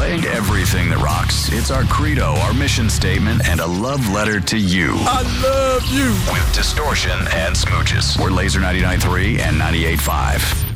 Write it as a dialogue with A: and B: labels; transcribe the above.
A: Playing everything that rocks. It's our credo, our mission statement, and a love letter to you.
B: I love you.
A: With Distortion and Smooches. We're Laser 99.3 and 98.5.